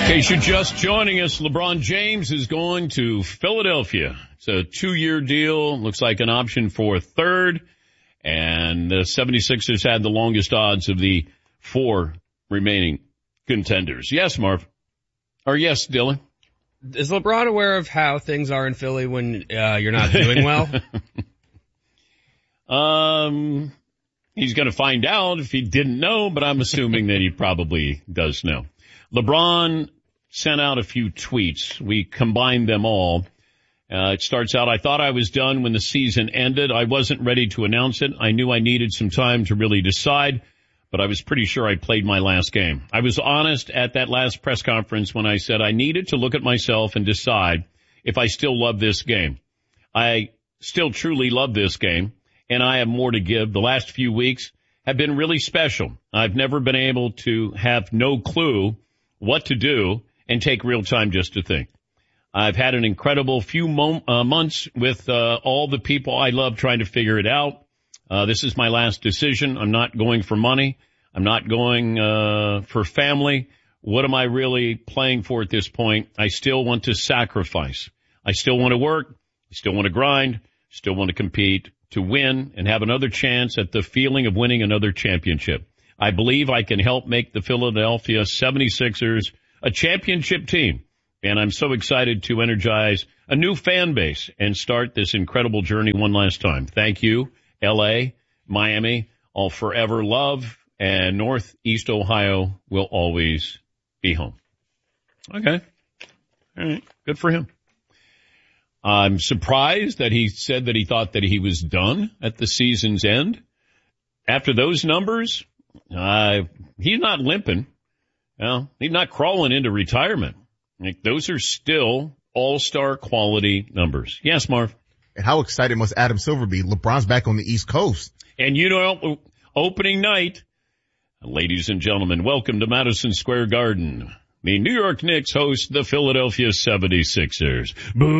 case you're just joining us, LeBron James is going to Philadelphia. It's a 2-year deal. Looks like an option for a third. And the 76ers had the longest odds of the 4 remaining contenders. Yes, Marv. Or yes, Dylan. Is LeBron aware of how things are in Philly when you're not doing well? He's going to find out if he didn't know, but I'm assuming that he probably does know. LeBron sent out a few tweets. We combined them all. It starts out, I thought I was done when the season ended. I wasn't ready to announce it. I knew I needed some time to really decide, but I was pretty sure I played my last game. I was honest at that last press conference when I said I needed to look at myself and decide if I still love this game. I still truly love this game, and I have more to give. The last few weeks have been really special. I've never been able to have no clue what to do and take real time just to think. I've had an incredible few months with all the people I love trying to figure it out. This is my last decision. I'm not going for money. I'm not going for family. What am I really playing for at this point? I still want to sacrifice. I still want to work. I still want to grind. Still want to compete to win and have another chance at the feeling of winning another championship. I believe I can help make the Philadelphia 76ers a championship team. And I'm so excited to energize a new fan base and start this incredible journey one last time. Thank you, L.A., Miami, all forever love, and Northeast Ohio will always be home. Okay. All right. Good for him. I'm surprised that he said that he thought that he was done at the season's end. After those numbers, he's not limping. Well, he's not crawling into retirement. Like, those are still all-star quality numbers. Yes, Marv. And how excited must Adam Silver be? LeBron's back on the East Coast. And you know, opening night, ladies and gentlemen, welcome to Madison Square Garden. The New York Knicks host the Philadelphia 76ers.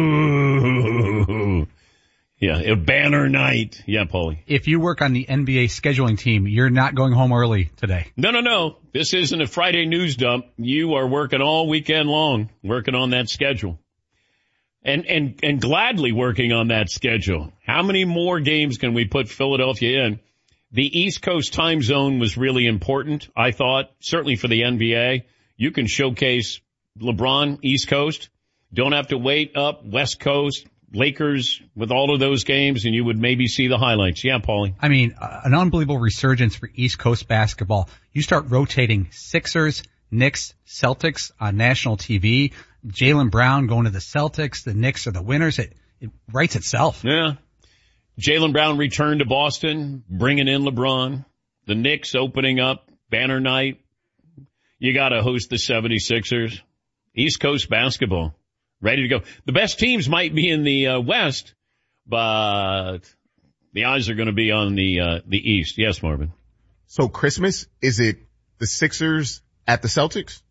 Boo! Yeah, a banner night. Yeah, Paulie. If you work on the NBA scheduling team, you're not going home early today. No. This isn't a Friday news dump. You are working all weekend long, working on that schedule. And gladly working on that schedule. How many more games can we put Philadelphia in? The East Coast time zone was really important, I thought, certainly for the NBA. You can showcase LeBron, East Coast. Don't have to wait up West Coast. Lakers with all of those games, and you would maybe see the highlights. Yeah, Paulie. I mean, an unbelievable resurgence for East Coast basketball. You start rotating Sixers, Knicks, Celtics on national TV. Jaylen Brown going to the Celtics. The Knicks are the winners. It writes itself. Yeah. Jaylen Brown returned to Boston, bringing in LeBron. The Knicks opening up, banner night. You got to host the 76ers. East Coast basketball. Ready to go. The best teams might be in the West, but the eyes are going to be on the East. Yes, Marvin. So Christmas, is it the Sixers at the Celtics?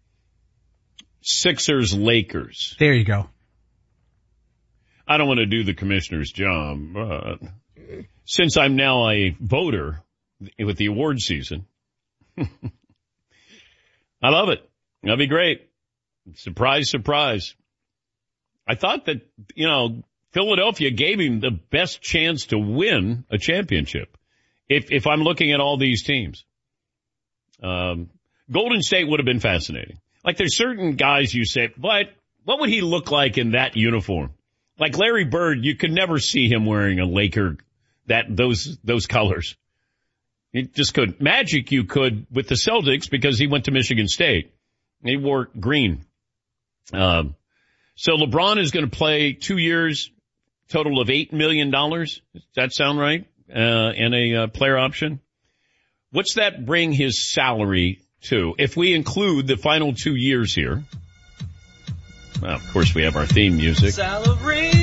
Sixers, Lakers. There you go. I don't want to do the commissioner's job, but since I'm now a voter with the award season, I love it. That'd be great. Surprise, surprise. I thought that, Philadelphia gave him the best chance to win a championship. If I'm looking at all these teams, Golden State would have been fascinating. Like, there's certain guys you say, but what would he look like in that uniform? Like Larry Bird, you could never see him wearing a Laker, those colors. You just couldn't. Magic, you could with the Celtics because he went to Michigan State. He wore green. So LeBron is going to play 2 years, total of $8 million. Does that sound right? And a player option. What's that bring his salary to? If we include the final 2 years here. Well, of course, we have our theme music. Salary.